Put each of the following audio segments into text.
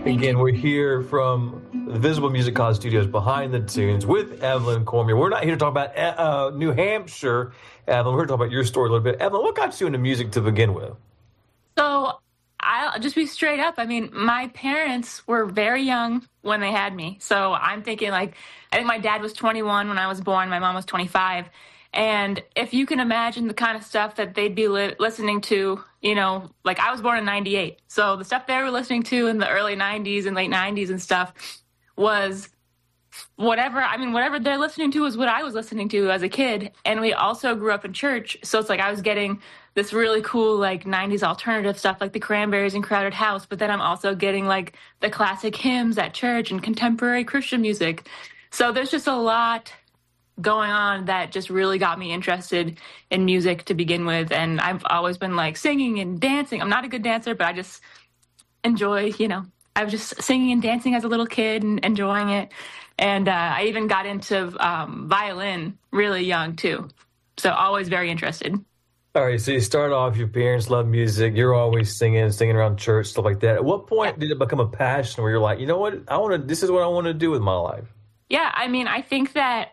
Again, we're here from the Visible Music College Studios behind the tunes with Evelyn Cormier. We're not here to talk about New Hampshire, Evelyn. We're here to talk about your story a little bit. Evelyn, what got you into music to begin with? So I'll just be straight up. I mean, my parents were very young when they had me. So I'm thinking I think my dad was 21 when I was born. My mom was 25. And if you can imagine the kind of stuff that they'd be listening to, I was born in 98. So the stuff they were listening to in the early 90s and late 90s and stuff was whatever they're listening to is what I was listening to as a kid. And we also grew up in church. So it's I was getting this really cool 90s alternative stuff like the Cranberries and Crowded House. But then I'm also getting the classic hymns at church and contemporary Christian music. So there's just a lot going on that just really got me interested in music to begin with. And I've always been singing and dancing. I'm not a good dancer, but I just enjoy, I was just singing and dancing as a little kid and enjoying it. And I even got into violin really young too. So always very interested. All right, so you start off, your parents love music, you're always singing around church, stuff like that. At what point did it become a passion where you're like, you know what, this is what I want to do with my life? Yeah, I mean, I think that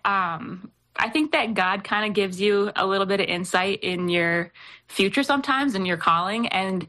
God kind of gives you a little bit of insight in your future sometimes, in your calling. And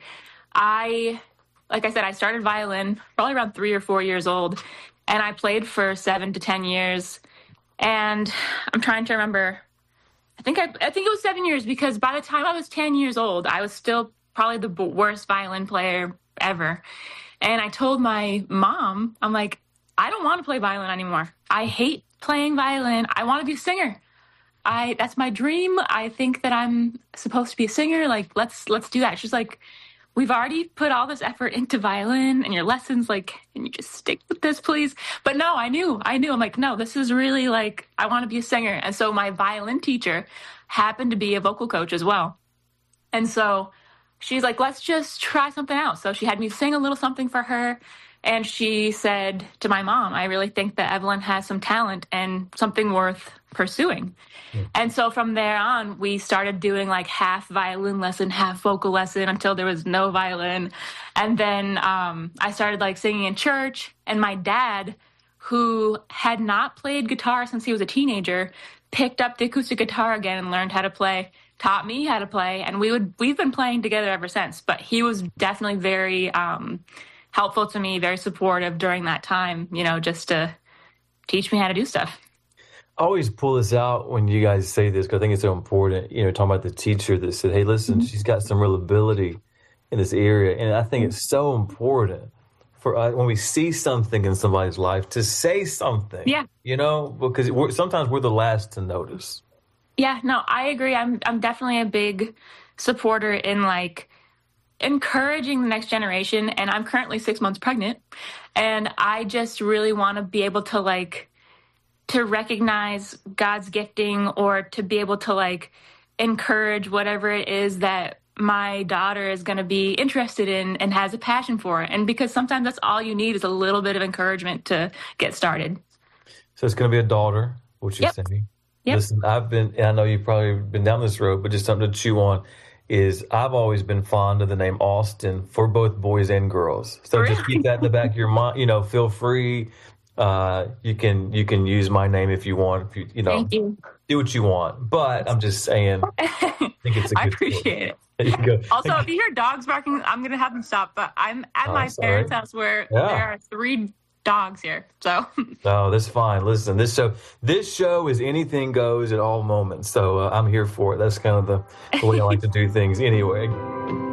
like I said, I started violin probably around 3 or 4 years old, and I played for 7 to 10 years. And I'm trying to remember, I think it was 7 years, because by the time I was 10 years old, I was still probably the worst violin player ever. And I told my mom, I'm like, I don't want to play violin anymore. I hate playing violin. I want to be a singer. That's my dream. I think that I'm supposed to be a singer. Let's do that. She's like, we've already put all this effort into violin and your lessons. Can you just stick with this, please? But no, I knew. I'm like, no, this is really I want to be a singer. And so my violin teacher happened to be a vocal coach as well. And so she's like, let's just try something else. So she had me sing a little something for her. And she said to my mom, I really think that Evelyn has some talent and something worth pursuing. Mm. And so from there on, we started doing half violin lesson, half vocal lesson until there was no violin. And then I started singing in church. And my dad, who had not played guitar since he was a teenager, picked up the acoustic guitar again and learned how to play, taught me how to play. And we've been playing together ever since. But he was definitely very helpful to me, very supportive during that time, just to teach me how to do stuff. I always pull this out when you guys say this, because I think it's so important, talking about the teacher that said, hey, listen, mm-hmm. She's got some real ability in this area. And I think it's so important for us when we see something in somebody's life to say something, because sometimes we're the last to notice. Yeah, no, I agree. I'm definitely a big supporter in encouraging the next generation. And I'm currently 6 months pregnant, and I just really want to be able to to recognize God's gifting, or to be able to encourage whatever it is that my daughter is going to be interested in and has a passion for. And because sometimes that's all you need is a little bit of encouragement to get started. So it's going to be a daughter, what you're saying. Yep. Listen, I know you've probably been down this road, but just something to chew on. I've always been fond of the name Austin for both boys and girls. So just keep that in the back of your mind. Feel free. You can use my name if you want. If you Thank you. Do what you want. But I'm just saying, I think it's a good I appreciate it. There you go. Also, if you hear dogs barking, I'm going to have them stop. But I'm at my parents' house where there are 3 dogs here. So no, that's fine. Listen, this show is anything goes at all moments. So I'm here for it. That's kind of the way I like to do things anyway.